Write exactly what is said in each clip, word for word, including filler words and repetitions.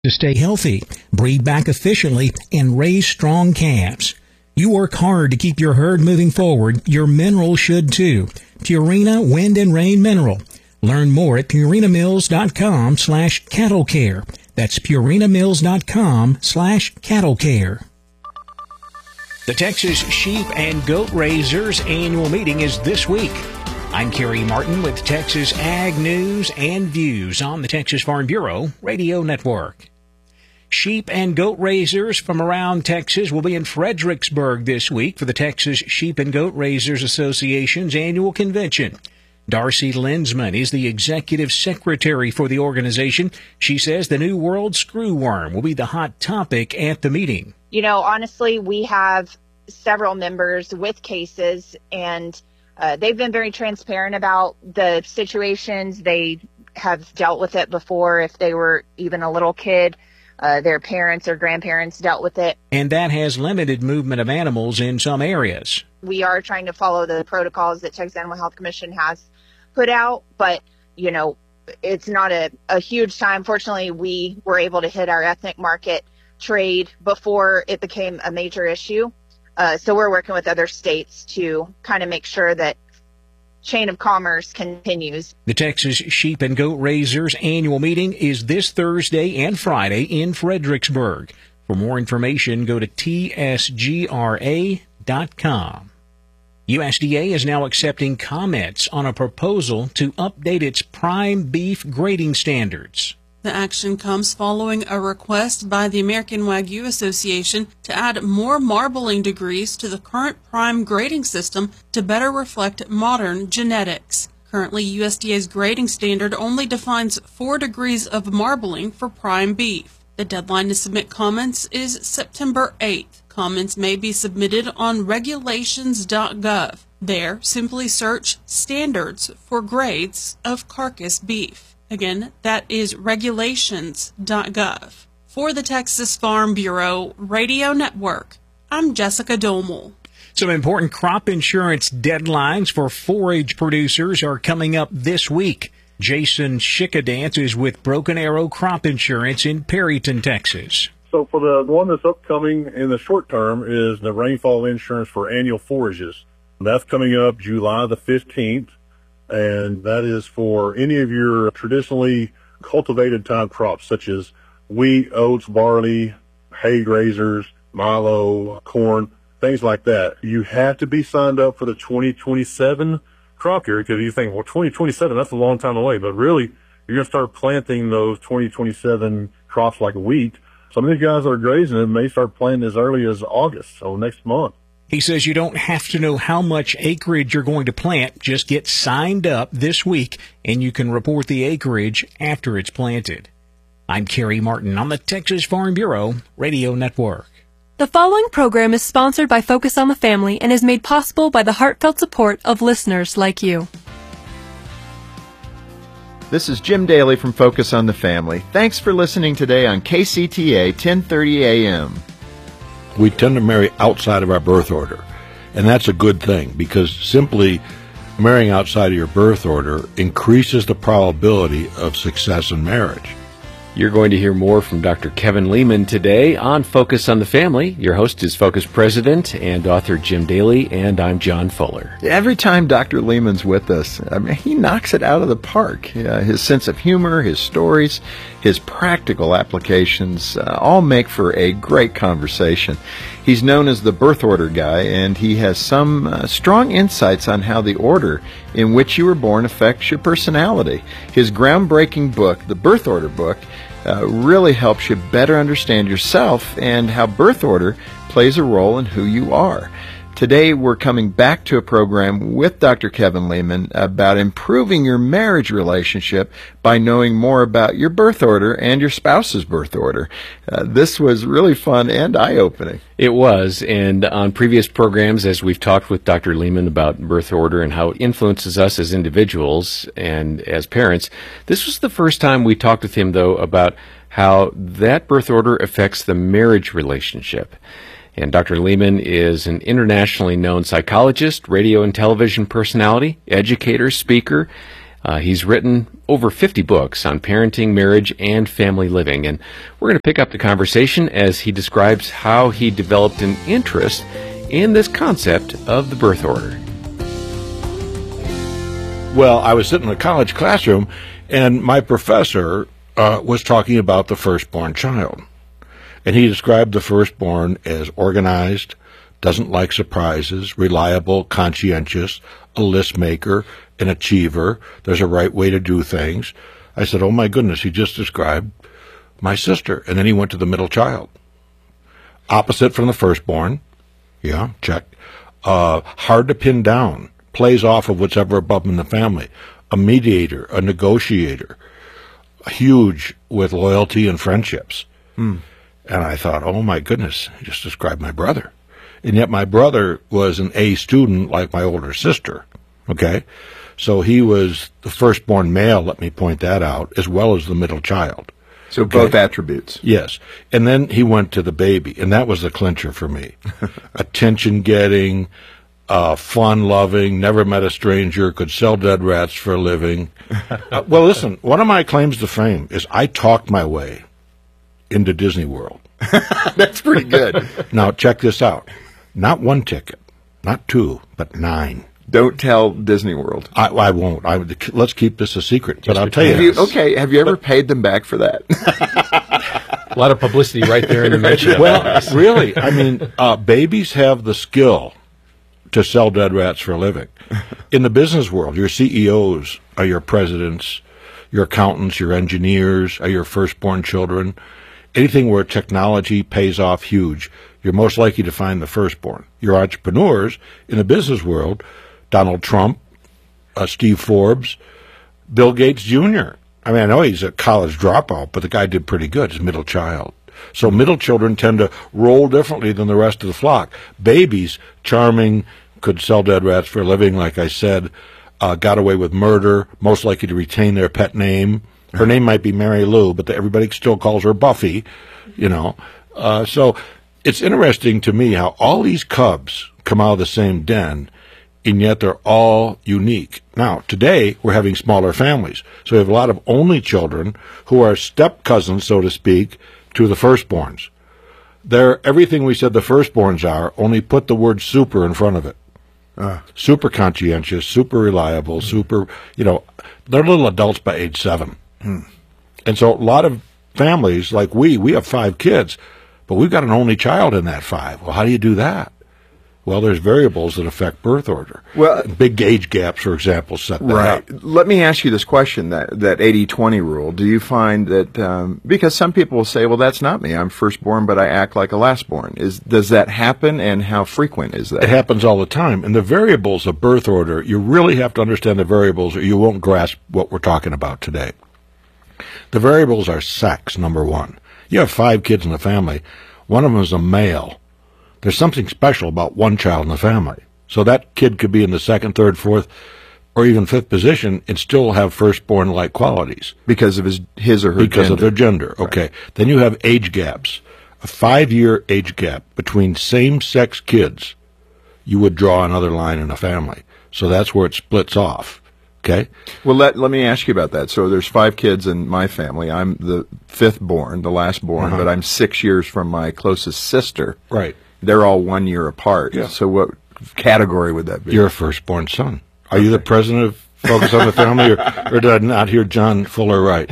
To stay healthy, breed back efficiently, and raise strong calves. You work hard to keep your herd moving forward. Your mineral should too. Purina Wind and Rain Mineral. Learn more at purinamills.com slash cattle care. That's purinamills.com slash cattle care. The Texas Sheep and Goat Raisers annual meeting is this week. I'm Kerry Martin with Texas Ag News and Views on the Texas Farm Bureau Radio Network. Sheep and goat raisers from around Texas will be in Fredericksburg this week for the Texas Sheep and Goat Raisers Association's annual convention. Darcy Lensman is the executive secretary for the organization. She says the New World screwworm will be the hot topic at the meeting. You know, honestly, we have several members with cases, and uh, they've been very transparent about the situations. They have dealt with it before if they were even a little kid. Uh, their parents or grandparents dealt with it. And that has limited movement of animals in some areas. We are trying to follow the protocols that Texas Animal Health Commission has put out, but, you know, it's not a, a huge time. Fortunately, we were able to hit our ethnic market trade before it became a major issue. Uh, so we're working with other states to kind of make sure that chain of commerce continues. The Texas Sheep and Goat Raisers annual meeting is this Thursday and Friday in Fredericksburg. For more information, go to T S G R A dot com. U S D A is now accepting comments on a proposal to update its prime beef grading standards. The action comes following a request by the American Wagyu Association to add more marbling degrees to the current prime grading system to better reflect modern genetics. Currently, U S D A's grading standard only defines four degrees of marbling for prime beef. The deadline to submit comments is September eighth. Comments may be submitted on regulations dot gov. There, simply search standards for grades of carcass beef. Again, that is regulations dot gov. For the Texas Farm Bureau Radio Network, I'm Jessica Domel. Some important crop insurance deadlines for forage producers are coming up this week. Jason Schickadance is with Broken Arrow Crop Insurance in Perryton, Texas. So for the one that's upcoming in the short term is the rainfall insurance for annual forages. That's coming up July the fifteenth. And that is for any of your traditionally cultivated type crops, such as wheat, oats, barley, hay grazers, milo, corn, things like that. You have to be signed up for the twenty twenty-seven crop year, because you think, well, twenty twenty-seven, that's a long time away. But really, you're going to start planting those twenty twenty-seven crops like wheat. Some of these guys that are grazing it may start planting as early as August, so next month. He says you don't have to know how much acreage you're going to plant. Just get signed up this week, and you can report the acreage after it's planted. I'm Kerry Martin on the Texas Farm Bureau Radio Network. The following program is sponsored by Focus on the Family and is made possible by the heartfelt support of listeners like you. This is Jim Daly from Focus on the Family. Thanks for listening today on K C T A ten thirty A M. We tend to marry outside of our birth order, and that's a good thing, because simply marrying outside of your birth order increases the probability of success in marriage. You're going to hear more from Doctor Kevin Lehman today on Focus on the Family. Your host is Focus President and author Jim Daly, and I'm John Fuller. Every time Doctor Lehman's with us, I mean, he knocks it out of the park. Uh, his sense of humor, his stories, his practical applications uh, all make for a great conversation. He's known as the birth order guy, and he has some uh, strong insights on how the order in which you were born affects your personality. His groundbreaking book, The Birth Order Book, uh, really helps you better understand yourself and how birth order plays a role in who you are. Today, we're coming back to a program with Doctor Kevin Lehman about improving your marriage relationship by knowing more about your birth order and your spouse's birth order. Uh, this was really fun and eye-opening. It was, and on previous programs, as we've talked with Doctor Lehman about birth order and how it influences us as individuals and as parents, this was the first time we talked with him, though, about how that birth order affects the marriage relationship. And Doctor Lehman is an internationally known psychologist, radio and television personality, educator, speaker. Uh, he's written over fifty books on parenting, marriage, and family living, and we're going to pick up the conversation as he describes how he developed an interest in this concept of the birth order. Well, I was sitting in a college classroom, and my professor uh, was talking about the firstborn child. And he described the firstborn as organized, doesn't like surprises, reliable, conscientious, a list maker, an achiever. There's a right way to do things. I said, oh, my goodness, he just described my sister. And then he went to the middle child. Opposite from the firstborn. Yeah, check. Uh, hard to pin down. Plays off of what's ever above him in the family. A mediator, a negotiator. Huge with loyalty and friendships. Hmm. And I thought, oh, my goodness, he just described my brother. And yet my brother was an A student like my older sister, okay? So he was the firstborn male, let me point that out, as well as the middle child. So okay? Both attributes. Yes. And then he went to the baby, and that was the clincher for me. Attention-getting, uh, fun-loving, never met a stranger, could sell dead rats for a living. uh, well, listen, one of my claims to fame is I talked my way into Disney World. That's pretty good. Now, check this out. Not one ticket, not two, but nine. Don't tell Disney World. I, I won't. I, let's keep this a secret. But I'll tell you, you. Okay, have you ever but, paid them back for that? A lot of publicity right there in the mention. Well, really, I mean, uh, babies have the skill to sell dead rats for a living. In the business world, your C E Os are your presidents, your accountants, your engineers are your firstborn children. Anything where technology pays off huge, you're most likely to find the firstborn. Your entrepreneurs in the business world, Donald Trump, uh, Steve Forbes, Bill Gates Junior I mean, I know he's a college dropout, but the guy did pretty good. He's a middle child. So middle children tend to roll differently than the rest of the flock. Babies, charming, could sell dead rats for a living, like I said, uh, got away with murder, most likely to retain their pet name. Her name might be Mary Lou, but the, everybody still calls her Buffy, you know. Uh, so it's interesting to me how all these cubs come out of the same den, and yet they're all unique. Now, today, we're having smaller families. So we have a lot of only children who are step cousins, so to speak, to the firstborns. They're everything we said the firstborns are, only put the word super in front of it. Uh, super conscientious, super reliable, mm-hmm. super, you know, they're little adults by age seven. Hmm. And so a lot of families, like we, we have five kids, but we've got an only child in that five. Well, how do you do that? Well, there's variables that affect birth order. Well, big age gaps, for example, set that right. up. Let me ask you this question, that, that eighty twenty rule. Do you find that, um, because some people will say, well, that's not me. I'm firstborn, but I act like a lastborn. Is, does that happen, and how frequent is that? It happens all the time. And the variables of birth order, you really have to understand the variables or you won't grasp what we're talking about today. The variables are sex, number one. You have five kids in the family. One of them is a male. There's something special about one child in the family. So that kid could be in the second, third, fourth, or even fifth position and still have firstborn-like qualities. Because of his his or her Because gender. of their gender, okay. Right. Then you have age gaps. A five-year age gap between same-sex kids, you would draw another line in a family. So that's where it splits off, okay? Well, let let me ask you about that. So there's five kids in my family. I'm the fifth born, the last born, uh-huh. but I'm six years from my closest sister. Right. They're all one year apart. Yeah. So what category would that be? You're a firstborn son. Are okay. you the president of Focus on the Family, or, or did I not hear John Fuller right?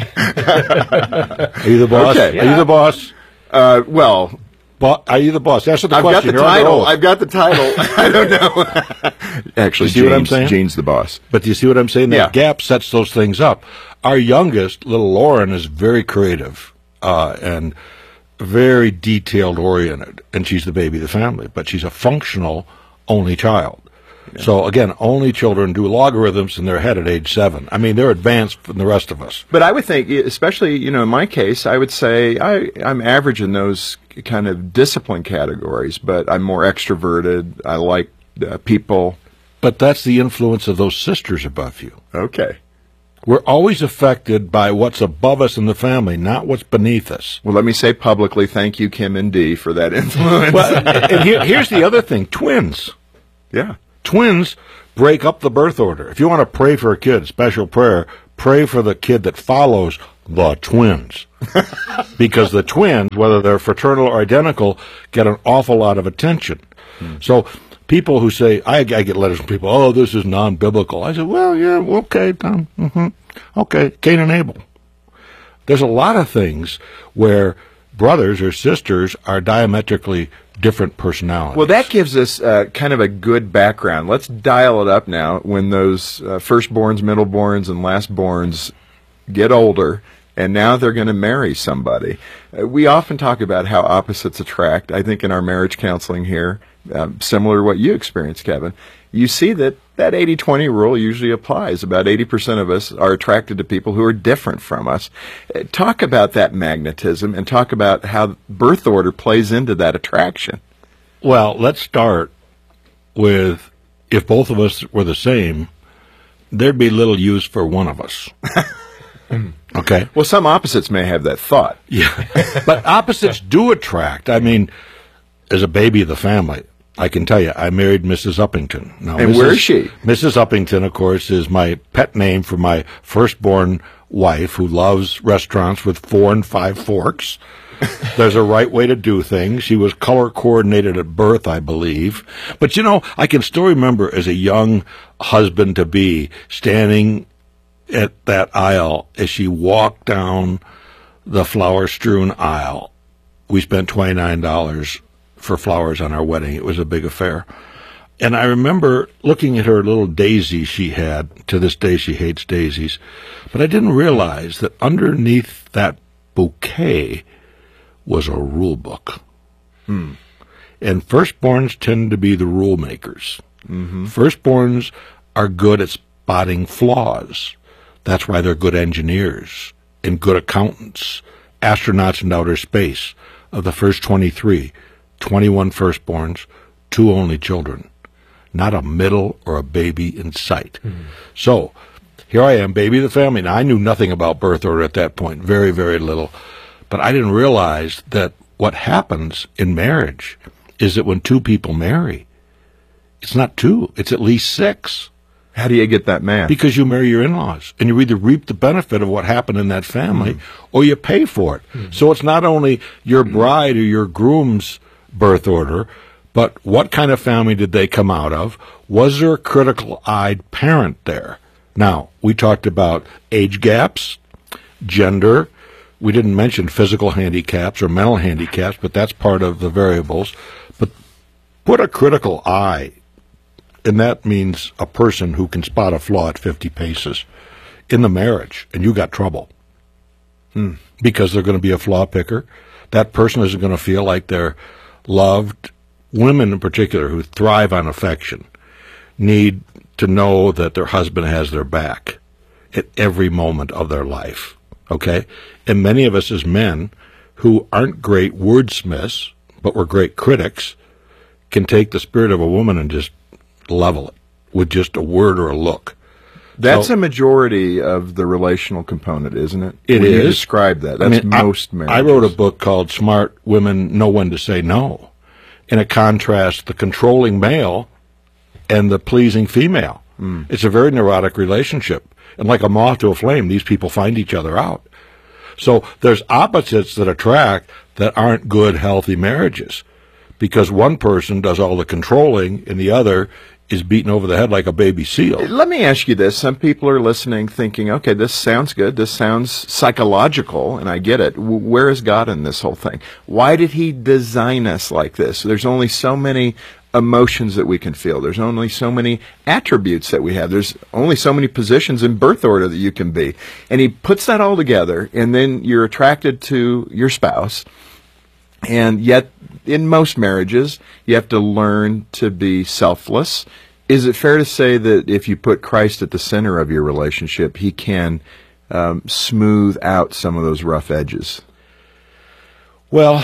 Are you the boss? Okay. Are you the boss? Uh, well... Bo- are you the boss? Answer the I've question. Got the title. I've got the title. I don't know. Actually, you see James, what I'm saying? Gene's the boss. But do you see what I'm saying? That yeah. gap sets those things up. Our youngest, little Lauren, is very creative uh, and very detailed-oriented, and she's the baby of the family. But she's a functional only child. Yeah. So, again, only children do logarithms in their head at age seven. I mean, they're advanced from the rest of us. But I would think, especially, you know, in my case, I would say I, I'm average in those kind of discipline categories, but I'm more extroverted. I like uh, people. But that's the influence of those sisters above you. Okay. We're always affected by what's above us in the family, not what's beneath us. Well, let me say publicly, thank you, Kim and Dee, for that influence. Well, and here, here's the other thing. Twins. Yeah. Twins break up the birth order. If you want to pray for a kid, special prayer, pray for the kid that follows the twins. Because the twins, whether they're fraternal or identical, get an awful lot of attention. Hmm. So people who say, I, I get letters from people, oh, this is non-biblical. I said, well, yeah, okay, Tom. Mm-hmm. Okay, Cain and Abel. There's a lot of things where brothers or sisters are diametrically different personalities. Well, that gives us uh, kind of a good background. Let's dial it up now when those uh, firstborns, middleborns, and lastborns get older, and now they're going to marry somebody. Uh, we often talk about how opposites attract. I think in our marriage counseling here, um, similar to what you experienced, Kevin, you see that that eighty twenty rule usually applies. About eighty percent of us are attracted to people who are different from us. Uh, talk about that magnetism and talk about how birth order plays into that attraction. Well, let's start with, if both of us were the same, there'd be little use for one of us. Okay? Well, some opposites may have that thought. Yeah. But opposites do attract. I mean, as a baby of the family, I can tell you, I married Missus Uppington. Now, and Missus where is she? Missus Uppington, of course, is my pet name for my firstborn wife who loves restaurants with four and five forks. There's a right way to do things. She was color coordinated at birth, I believe. But, you know, I can still remember as a young husband-to-be standing at that aisle as she walked down the flower-strewn aisle. We spent twenty-nine dollars for flowers on our wedding. It was a big affair. And I remember looking at her little daisy she had. To this day, she hates daisies. But I didn't realize that underneath that bouquet was a rule book. Hmm. And firstborns tend to be the rule makers. Mm-hmm. Firstborns are good at spotting flaws. That's why they're good engineers and good accountants, astronauts in outer space. Of the first twenty-three, twenty-one firstborns, two only children. Not a middle or a baby in sight. Mm-hmm. So, here I am, baby of the family. Now, I knew nothing about birth order at that point, very, very little. But I didn't realize that what happens in marriage is that when two people marry, it's not two, it's at least six. How do you get that math? Because you marry your in-laws, and you either reap the benefit of what happened in that family, mm-hmm. or you pay for it. Mm-hmm. So it's not only your bride or your groom's birth order, but what kind of family did they come out of? Was there a critical-eyed parent there? Now, we talked about age gaps, gender. We didn't mention physical handicaps or mental handicaps, but that's part of the variables. But put a critical eye, and that means a person who can spot a flaw at fifty paces in the marriage, and you got trouble. Hmm. Because they're going to be a flaw picker. That person isn't going to feel like they're loved. Women in particular who thrive on affection need to know that their husband has their back at every moment of their life. Okay? And many of us as men who aren't great wordsmiths, but we're great critics, can take the spirit of a woman and just level it with just a word or a look. That's so, a majority of the relational component, isn't it? It when is. You describe that. That's I mean, most I, marriages. I wrote a book called Smart Women Know When to Say No. And it contrasts the controlling male and the pleasing female. Mm. It's a very neurotic relationship. And like a moth to a flame, these people find each other out. So there's opposites that attract that aren't good, healthy marriages. Because one person does all the controlling and the other is beaten over the head like a baby seal. Let me ask you this. Some people are listening thinking, okay, this sounds good. This sounds psychological, and I get it. W- where is God in this whole thing? Why did he design us like this? There's only so many emotions that we can feel. There's only so many attributes that we have. There's only so many positions in birth order that you can be. And he puts that all together, and then you're attracted to your spouse. And yet, in most marriages, you have to learn to be selfless. Is it fair to say that if you put Christ at the center of your relationship, he can um, smooth out some of those rough edges? Well,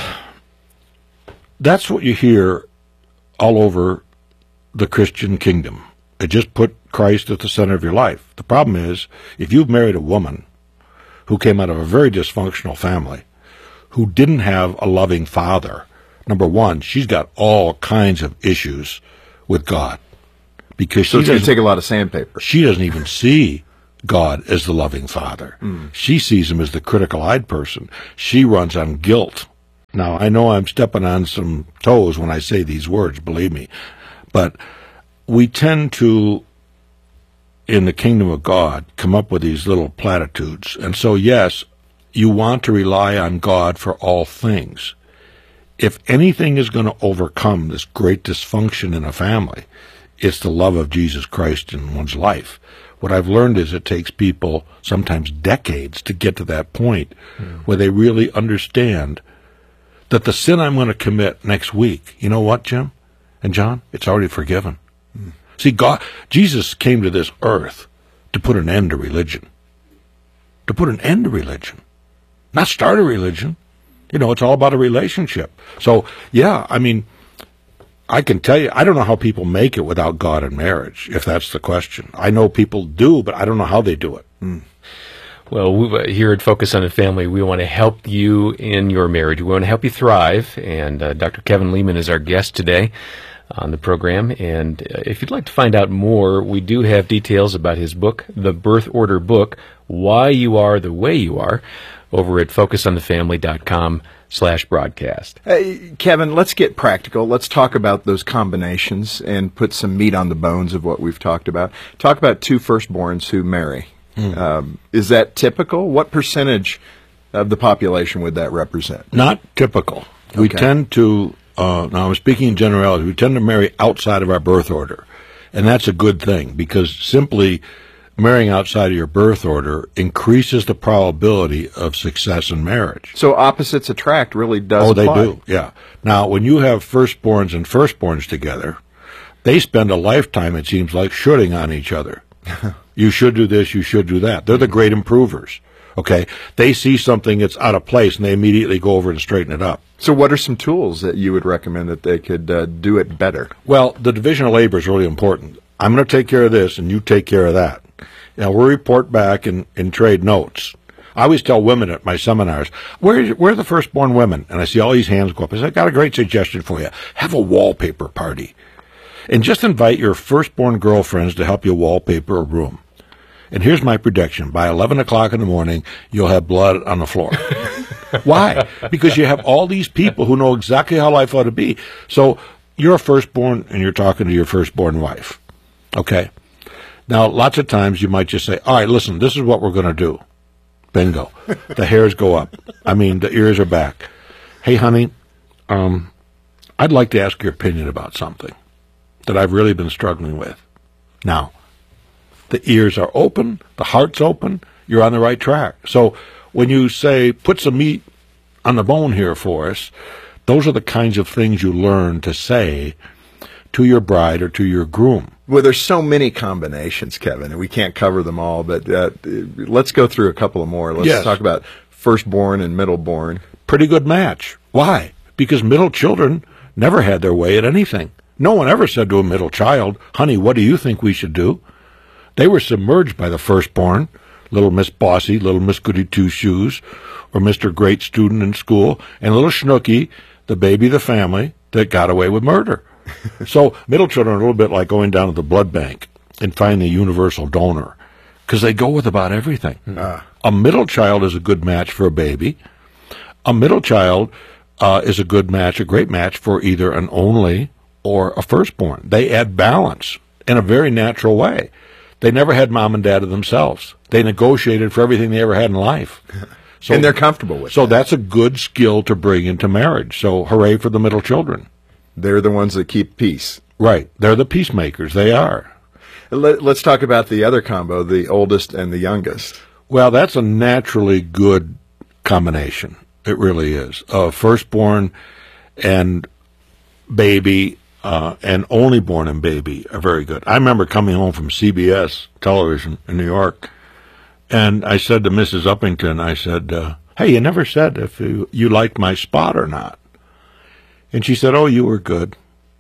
that's what you hear all over the Christian kingdom. It just put Christ at the center of your life. The problem is, if you've married a woman who came out of a very dysfunctional family, who didn't have a loving father, number one, she's got all kinds of issues with God. because so she it's going to doesn't take a lot of sandpaper. She doesn't even see God as the loving Father. Mm. She sees him as the critical-eyed person. She runs on guilt. Now, I know I'm stepping on some toes when I say these words, believe me, but we tend to, in the kingdom of God, come up with these little platitudes. And so, yes, you want to rely on God for all things. If anything is going to overcome this great dysfunction in a family, it's the love of Jesus Christ in one's life. What I've learned is it takes people sometimes decades to get to that point mm. where they really understand that the sin I'm going to commit next week, you know what, Jim and John? It's already forgiven. Mm. See, God, Jesus came to this earth to put an end to religion. To put an end to religion. Not start a religion. You know, it's all about a relationship. So, yeah, I mean, I can tell you, I don't know how people make it without God in marriage, if that's the question. I know people do, but I don't know how they do it. Mm. Well, we, here at Focus on the Family, we want to help you in your marriage. We want to help you thrive, and uh, Doctor Kevin Leman is our guest today on the program. And uh, if you'd like to find out more, we do have details about his book, The Birth Order Book, Why You Are the Way You Are, over at focus on the family dot com slash broadcast. Hey, Kevin, let's get practical. Let's talk about those combinations and put some meat on the bones of what we've talked about. Talk about two firstborns who marry. Mm. Um, is that typical? What percentage of the population would that represent? Not typical. Okay. We tend to, uh, now I'm speaking in generality, we tend to marry outside of our birth order. And that's a good thing, because simply marrying outside of your birth order increases the probability of success in marriage. So opposites attract really does Oh, they apply. do, yeah. Now, when you have firstborns and firstborns together, they spend a lifetime, it seems like, shooting on each other. You should do this, you should do that. They're the great improvers, okay? They see something that's out of place, and they immediately go over and straighten it up. So what are some tools that you would recommend that they could uh, do it better? Well, the division of labor is really important. I'm going to take care of this, and you take care of that. Now, we'll report back and, and trade notes. I always tell women at my seminars, where, where are the firstborn women? And I see all these hands go up. I say, I got a great suggestion for you. Have a wallpaper party. And just invite your firstborn girlfriends to help you wallpaper a room. And here's my prediction. By eleven o'clock in the morning, you'll have blood on the floor. Why? Because you have all these people who know exactly how life ought to be. So you're a firstborn, and you're talking to your firstborn wife. Okay? Now, lots of times you might just say, all right, listen, this is what we're going to do. Bingo. The hairs go up. I mean, the ears are back. Hey, honey, um, I'd like to ask your opinion about something that I've really been struggling with. Now, the ears are open, the heart's open, you're on the right track. So when you say, put some meat on the bone here for us, those are the kinds of things you learn to say to your bride or to your groom. Well, there's so many combinations, Kevin, and we can't cover them all, but uh, let's go through a couple of more. Let's yes. talk about firstborn and middleborn. Pretty good match. Why? Because middle children never had their way at anything. No one ever said to a middle child, honey, what do you think we should do? They were submerged by the firstborn, little Miss Bossy, little Miss Goody Two-Shoes, or Mister Great Student in school, and little Schnooky, the baby of the family, that got away with murder. So middle children are a little bit like going down to the blood bank and finding the universal donor, because they go with about everything. Uh. A middle child is a good match for a baby. A middle child uh, is a good match, a great match for either an only or a firstborn. They add balance in a very natural way. They never had mom and dad to themselves. They negotiated for everything they ever had in life. So, and they're comfortable with it. So that. That's a good skill to bring into marriage. So hooray for the middle children. They're the ones that keep peace. Right. They're the peacemakers. They are. Let, let's talk about the other combo, the oldest and the youngest. Well, that's a naturally good combination. It really is. Uh, firstborn and baby uh, and only born and baby are very good. I remember coming home from C B S television in New York, and I said to Missus Uppington, I said, uh, hey, you never said if you, you liked my spot or not. And she said, oh, you were good.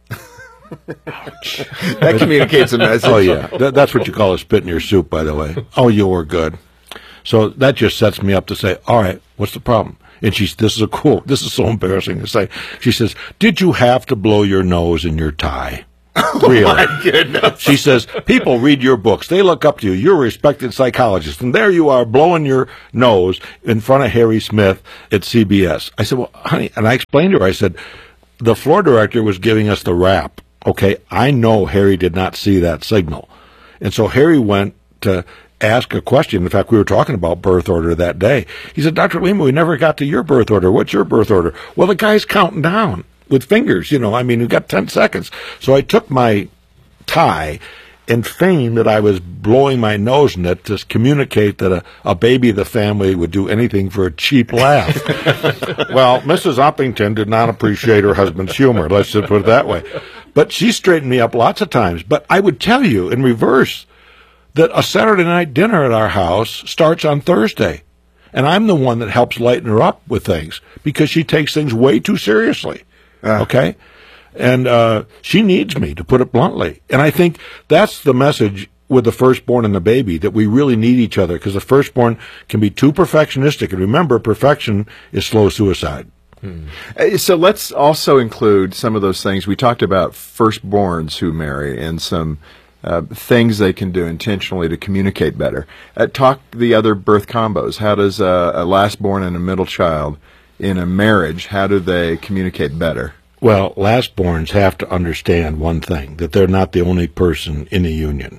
Ouch. That communicates a message. Oh, yeah. That, that's what you call a spit in your soup, by the way. Oh, you were good. So that just sets me up to say, all right, what's the problem? And she's, this is a quote. This is so embarrassing to say. She says, did you have to blow your nose in your tie? Really. Oh, my goodness. She says, people read your books. They look up to you. You're a respected psychologist. And there you are blowing your nose in front of Harry Smith at C B S. I said, well, honey, and I explained to her, I said, the floor director was giving us the rap. Okay, I know Harry did not see that signal. And so Harry went to ask a question. In fact, we were talking about birth order that day. He said, Doctor Lima, we never got to your birth order. What's your birth order? Well, the guy's counting down with fingers, you know. I mean, we got ten seconds. So I took my tie and feigned that I was blowing my nose in it to communicate that a, a baby of the family would do anything for a cheap laugh. Well, Missus Uppington did not appreciate her husband's humor, let's just put it that way. But she straightened me up lots of times. But I would tell you in reverse that a Saturday night dinner at our house starts on Thursday. And I'm the one that helps lighten her up with things because she takes things way too seriously. Uh. Okay? And uh, she needs me, to put it bluntly. And I think that's the message with the firstborn and the baby, that we really need each other, because the firstborn can be too perfectionistic. And remember, perfection is slow suicide. Hmm. So let's also include some of those things. We talked about firstborns who marry and some uh, things they can do intentionally to communicate better. Uh, talk the other birth combos. How does uh, a lastborn and a middle child in a marriage, how do they communicate better? Well, lastborns have to understand one thing, that they're not the only person in the union.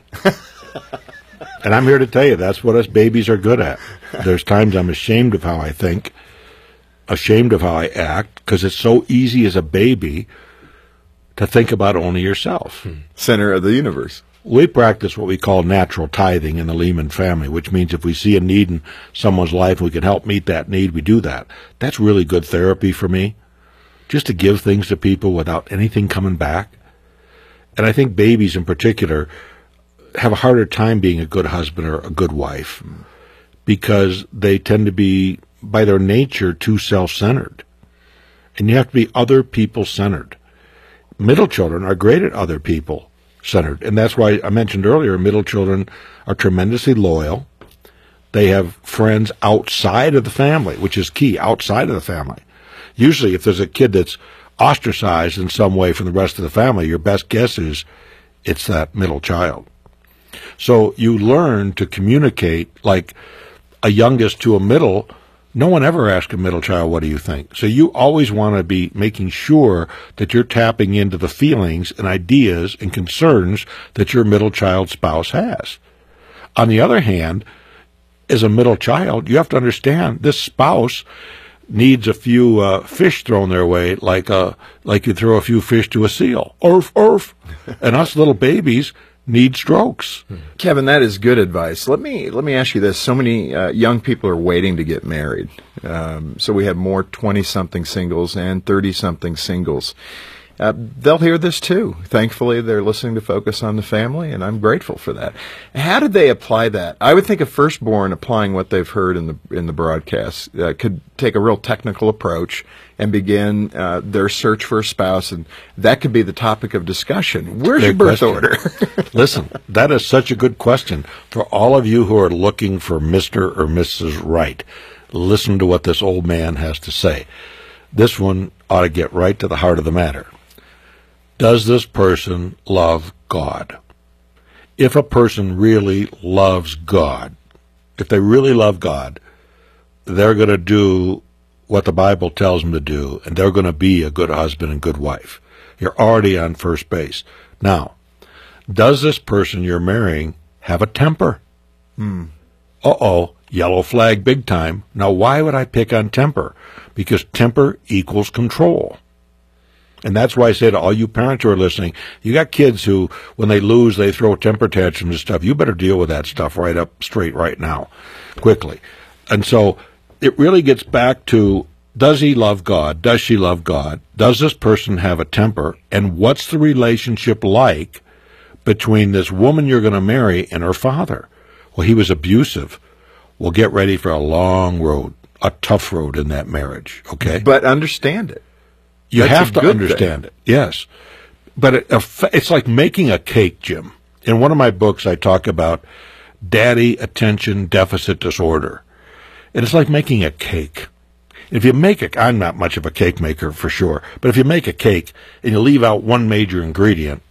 And I'm here to tell you, that's what us babies are good at. There's times I'm ashamed of how I think, ashamed of how I act, because it's so easy as a baby to think about only yourself. Hmm. Center of the universe. We practice what we call natural tithing in the Lehman family, which means if we see a need in someone's life and we can help meet that need, we do that. That's really good therapy for me. Just to give things to people without anything coming back. And I think babies in particular have a harder time being a good husband or a good wife because they tend to be, by their nature, too self-centered. And you have to be other people-centered. Middle children are great at other people-centered. And that's why I mentioned earlier, middle children are tremendously loyal. They have friends outside of the family, which is key, outside of the family. Usually, if there's a kid that's ostracized in some way from the rest of the family, your best guess is it's that middle child. So you learn to communicate like a youngest to a middle. No one ever asks a middle child, what do you think? So you always want to be making sure that you're tapping into the feelings and ideas and concerns that your middle child spouse has. On the other hand, as a middle child, you have to understand this spouse needs a few uh, fish thrown their way, like uh, like you throw a few fish to a seal. Orf, orf. And us little babies need strokes. Kevin, that is good advice. Let me let me ask you this. So many uh, young people are waiting to get married. Um, so we have more twenty-something singles and thirty-something singles. Uh, they'll hear this too. Thankfully, they're listening to Focus on the Family, and I'm grateful for that. How did they apply that? I would think a firstborn applying what they've heard in the in the broadcast uh, could take a real technical approach and begin uh, their search for a spouse, and that could be the topic of discussion. Where's Great your birth question. order? Listen, that is such a good question. For all of you who are looking for Mister or Missus Right, listen to what this old man has to say. This one ought to get right to the heart of the matter. Does this person love God? If a person really loves God, if they really love God, they're going to do what the Bible tells them to do, and they're going to be a good husband and good wife. You're already on first base. Now, does this person you're marrying have a temper? Hmm. Uh-oh, yellow flag big time. Now, why would I pick on temper? Because temper equals control. And that's why I say to all you parents who are listening, you got kids who, when they lose, they throw temper tantrums and stuff. You better deal with that stuff right up straight right now, quickly. And so it really gets back to, does he love God? Does she love God? Does this person have a temper? And what's the relationship like between this woman you're going to marry and her father? Well, he was abusive. Well, get ready for a long road, a tough road in that marriage, okay? But understand it. You That's have a to good understand thing. it, yes. But it, it's like making a cake, Jim. In one of my books, I talk about daddy attention deficit disorder. And it's like making a cake. If you make a, I'm not much of a cake maker for sure, but if you make a cake and you leave out one major ingredient,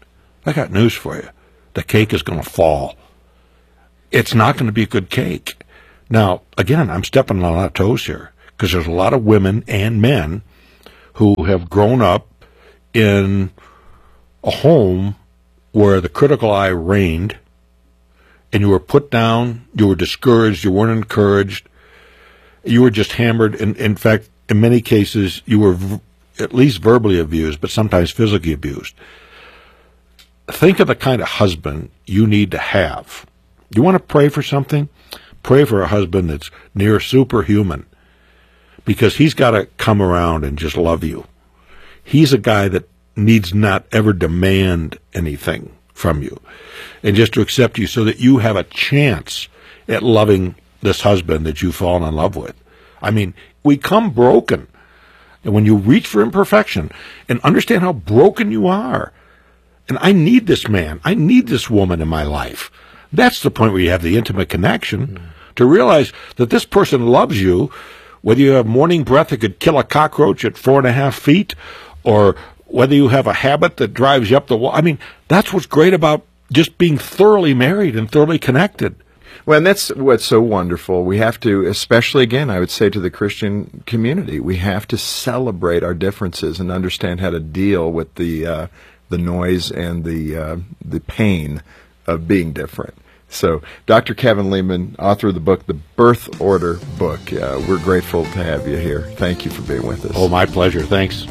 I got news for you. The cake is going to fall. It's not going to be a good cake. Now, again, I'm stepping on a lot of toes here because there's a lot of women and men who have grown up in a home where the critical eye reigned and you were put down, you were discouraged, you weren't encouraged, you were just hammered. And in fact, in many cases, you were v- at least verbally abused, but sometimes physically abused. Think of the kind of husband you need to have. You want to pray for something? Pray for a husband that's near superhuman, because he's got to come around and just love you. He's a guy that needs not ever demand anything from you, and just to accept you so that you have a chance at loving this husband that you've fallen in love with. I mean, we come broken. And when you reach for imperfection and understand how broken you are, and I need this man, I need this woman in my life, that's the point where you have the intimate connection, mm. to realize that this person loves you, whether you have morning breath that could kill a cockroach at four and a half feet, or whether you have a habit that drives you up the wall. I mean, that's what's great about just being thoroughly married and thoroughly connected. Well, and that's what's so wonderful. We have to, especially again, I would say to the Christian community, we have to celebrate our differences and understand how to deal with the uh, the noise and the uh, the pain of being different. So, Doctor Kevin Leman, author of the book, The Birth Order Book, uh, we're grateful to have you here. Thank you for being with us. Oh, my pleasure. Thanks.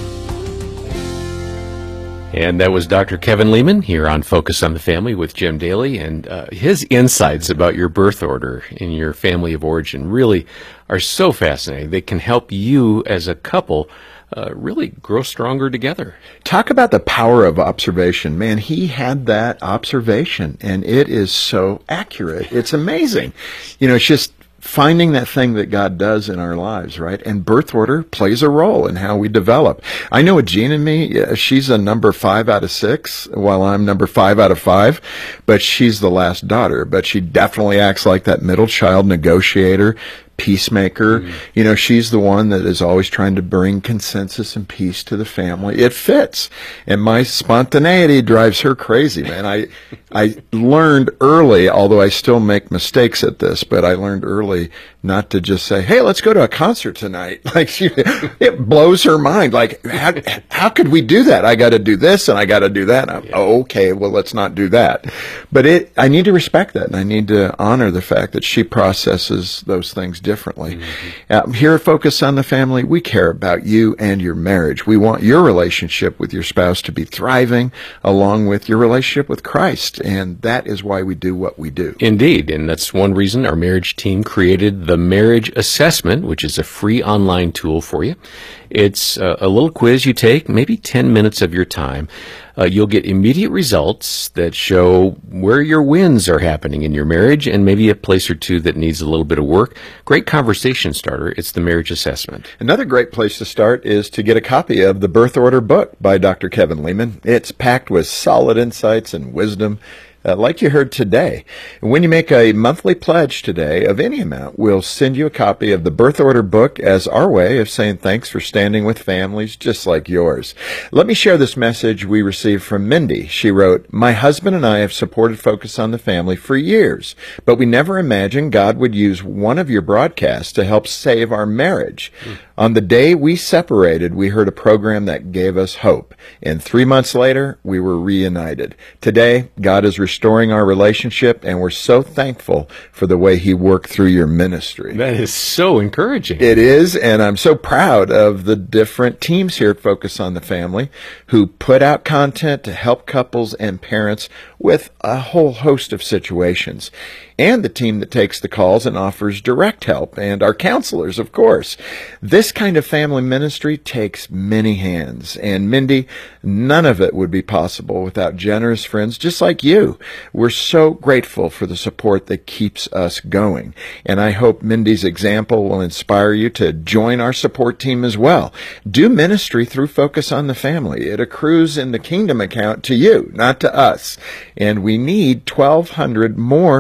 And that was Doctor Kevin Leman here on Focus on the Family with Jim Daly, and uh, his insights about your birth order and your family of origin really are so fascinating. They can help you as a couple uh, really grow stronger together. Talk about the power of observation. Man, he had that observation, and it is so accurate. It's amazing. You know, it's just finding that thing that God does in our lives, right? And birth order plays a role in how we develop. I know a Jean in me, she's a number five out of six, while I'm number five out of five, but she's the last daughter. But she definitely acts like that middle child negotiator, peacemaker. Mm-hmm. You know, she's the one that is always trying to bring consensus and peace to the family. It fits. And my spontaneity drives her crazy, man. I I learned early, although I still make mistakes at this, but I learned early not to just say, hey, let's go to a concert tonight. Like, she, it blows her mind. Like, how, how could we do that? I got to do this and I got to do that. I'm, yeah. oh, okay, well, let's not do that. But it, I need to respect that, and I need to honor the fact that she processes those things differently. Mm-hmm. Uh, here at Focus on the Family, we care about you and your marriage. We want your relationship with your spouse to be thriving, along with your relationship with Christ, and that is why we do what we do. Indeed, and that's one reason our marriage team created the Marriage Assessment, which is a free online tool for you. It's a, a little quiz you take, maybe ten minutes of your time. Uh, you'll get immediate results that show where your wins are happening in your marriage and maybe a place or two that needs a little bit of work. Great conversation starter. It's the Marriage Assessment. Another great place to start is to get a copy of the Birth Order Book by Doctor Kevin Leman. It's packed with solid insights and wisdom, Uh, like you heard today. When you make a monthly pledge today of any amount, we'll send you a copy of the Birth Order Book as our way of saying thanks for standing with families just like yours. Let me share this message we received from Mindy. She wrote, "My husband and I have supported Focus on the Family for years, but we never imagined God would use one of your broadcasts to help save our marriage. Mm. On the day we separated, we heard a program that gave us hope, and three months later, we were reunited. Today, God is restoring our relationship, and we're so thankful for the way He worked through your ministry." That is so encouraging. It is, and I'm so proud of the different teams here at Focus on the Family who put out content to help couples and parents with a whole host of situations, and the team that takes the calls and offers direct help, and our counselors, of course. This kind of family ministry takes many hands, and Mindy, none of it would be possible without generous friends just like you. We're so grateful for the support that keeps us going, and I hope Mindy's example will inspire you to join our support team as well. Do ministry through Focus on the Family. It accrues in the Kingdom account to you, not to us, and we need twelve hundred more monthly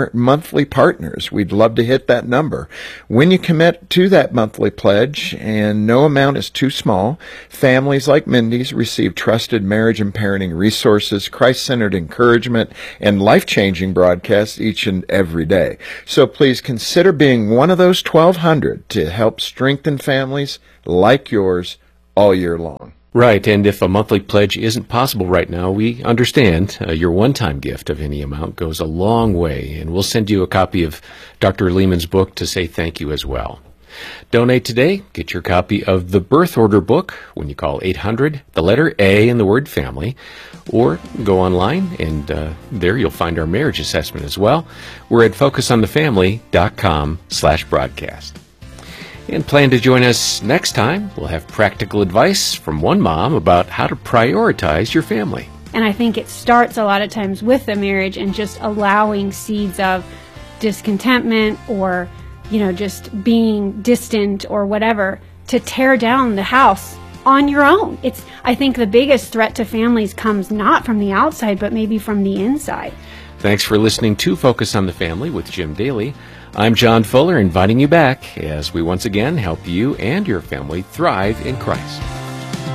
monthly partners. We'd love to hit that number. When you commit to that monthly pledge, and no amount is too small, families like Mindy's receive trusted marriage and parenting resources, Christ-centered encouragement, and life-changing broadcasts each and every day. So please consider being one of those twelve hundred to help strengthen families like yours all year long. Right, and if a monthly pledge isn't possible right now, we understand. Uh, your one-time gift of any amount goes a long way, and we'll send you a copy of Doctor Leeman's book to say thank you as well. Donate today. Get your copy of the Birth Order book when you call eight hundred, the letter A in the word family, or go online, and uh, there you'll find our marriage assessment as well. We're at focusonthefamily.com slash broadcast. And plan to join us next time. We'll have practical advice from one mom about how to prioritize your family. And I think it starts a lot of times with the marriage and just allowing seeds of discontentment or, you know, just being distant or whatever to tear down the house on your own. It's, I think the biggest threat to families comes not from the outside, but maybe from the inside. Thanks for listening to Focus on the Family with Jim Daly. I'm John Fuller, inviting you back as we once again help you and your family thrive in Christ.